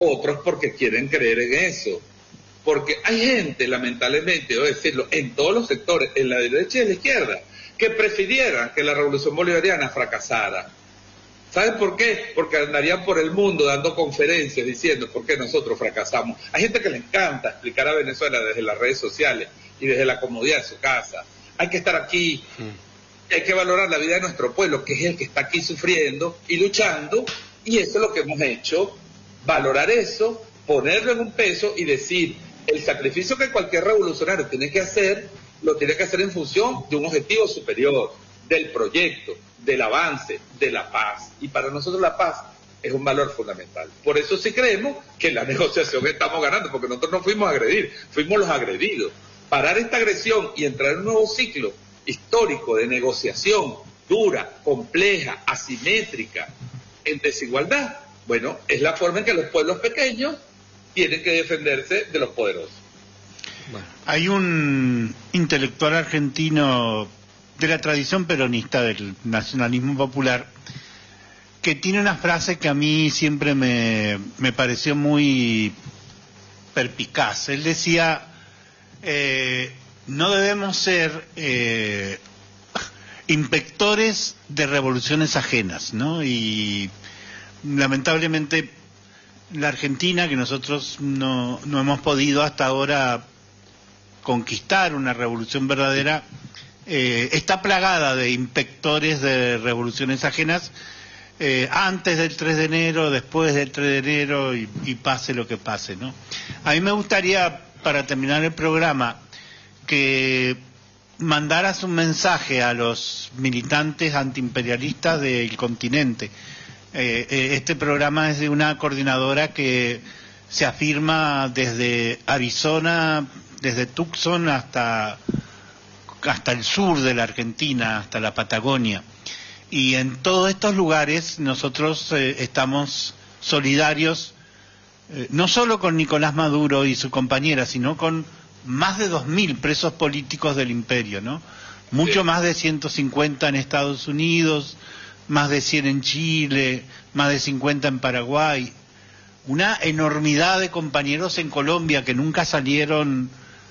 otros porque quieren creer en eso. Porque hay gente, lamentablemente, debo decirlo, en todos los sectores, en la derecha y en la izquierda, que prefirieran que la revolución bolivariana fracasara. ¿Saben por qué? Porque andarían por el mundo dando conferencias diciendo por qué nosotros fracasamos. Hay gente que le encanta explicar a Venezuela desde las redes sociales y desde la comodidad de su casa. Hay que estar aquí, hay que valorar la vida de nuestro pueblo, que es el que está aquí sufriendo y luchando, y eso es lo que hemos hecho, valorar eso, ponerlo en un peso y decir, el sacrificio que cualquier revolucionario tiene que hacer, lo tiene que hacer en función de un objetivo superior, del proyecto, del avance, de la paz. Y para nosotros la paz es un valor fundamental. Por eso sí creemos que en la negociación estamos ganando, porque nosotros no fuimos a agredir, fuimos los agredidos. Parar esta agresión y entrar en un nuevo ciclo histórico de negociación dura, compleja, asimétrica, en desigualdad, bueno, es la forma en que los pueblos pequeños tienen que defenderse de los poderosos. Bueno, hay un intelectual argentino de la tradición peronista del nacionalismo popular que tiene una frase que a mí siempre me pareció muy perspicaz. Él decía, no debemos ser inspectores de revoluciones ajenas, ¿no? Y lamentablemente la Argentina, que nosotros no hemos podido hasta ahora conquistar una revolución verdadera, está plagada de inspectores de revoluciones ajenas, antes del 3 de enero, después del 3 de enero y pase lo que pase, ¿no? A mí me gustaría, para terminar el programa, que mandaras un mensaje a los militantes antiimperialistas del continente. Este programa es de una coordinadora que se afirma desde Arizona, desde Tucson hasta el sur de la Argentina, hasta la Patagonia. Y en todos estos lugares nosotros estamos solidarios, no solo con Nicolás Maduro y su compañera, sino con más de 2.000 presos políticos del imperio, ¿no? Mucho más de 150 en Estados Unidos, más de 100 en Chile, más de 50 en Paraguay, una enormidad de compañeros en Colombia que nunca salieron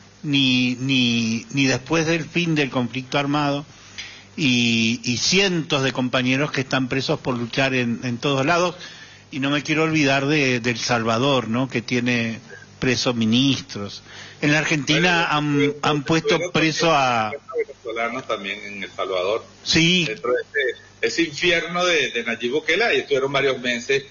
ni después del fin del conflicto armado, y cientos de compañeros que están presos por luchar en todos lados, y no me quiero olvidar de El Salvador, ¿no?, que tiene presos ministros. En la Argentina han puesto preso a venezolanos también en El Salvador. Sí. Dentro de ese infierno de Nayib Bukele, ahí estuvieron varios meses,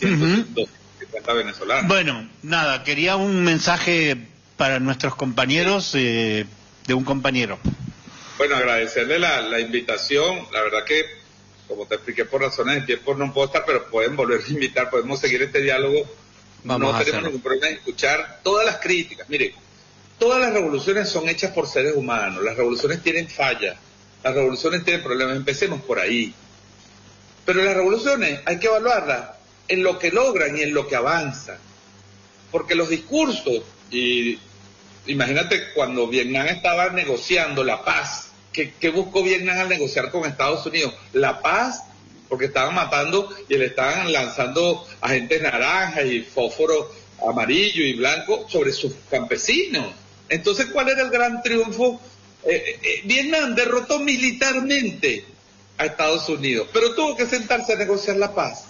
150 venezolanos. Bueno, nada, quería un mensaje para nuestros compañeros de un compañero. Bueno, agradecerle la invitación. La verdad que, como te expliqué, por razones de tiempo no puedo estar, pero pueden volver a invitar, podemos seguir este diálogo. No tenemos ningún problema en escuchar todas las críticas. Mire, todas las revoluciones son hechas por seres humanos, las revoluciones tienen fallas, las revoluciones tienen problemas, empecemos por ahí. Pero las revoluciones hay que evaluarlas en lo que logran y en lo que avanzan. Porque los discursos, y imagínate cuando Vietnam estaba negociando la paz, ¿qué buscó Vietnam al negociar con Estados Unidos? La paz, porque estaban matando y le estaban lanzando agentes naranjas y fósforo amarillo y blanco sobre sus campesinos. Entonces, ¿cuál era el gran triunfo? Vietnam derrotó militarmente a Estados Unidos, pero tuvo que sentarse a negociar la paz.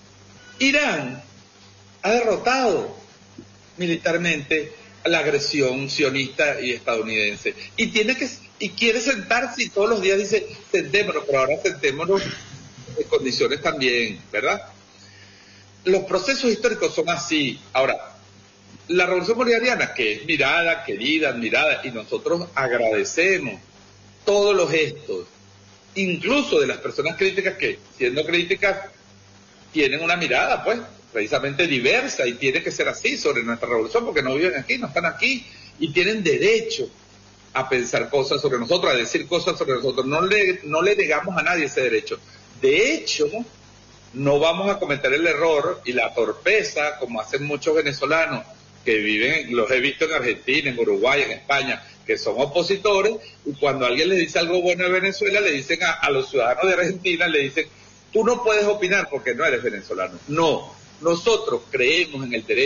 Irán ha derrotado militarmente a la agresión sionista y estadounidense, y quiere sentarse, y todos los días dice, sentémonos, pero ahora sentémonos en condiciones también, ¿verdad? Los procesos históricos son así. Ahora, la revolución bolivariana, que es mirada, querida, admirada, y nosotros agradecemos todos los gestos, incluso de las personas críticas que, siendo críticas, tienen una mirada, pues, precisamente diversa, y tiene que ser así sobre nuestra revolución, porque no viven aquí, no están aquí, y tienen derecho a pensar cosas sobre nosotros, a decir cosas sobre nosotros. No le negamos a nadie ese derecho. De hecho, no vamos a cometer el error y la torpeza, como hacen muchos venezolanos que viven, los he visto en Argentina, en Uruguay, en España, que son opositores, y cuando alguien les dice algo bueno de Venezuela, le dicen a los ciudadanos de Argentina, le dicen, tú no puedes opinar porque no eres venezolano. No, Nosotros creemos en el derecho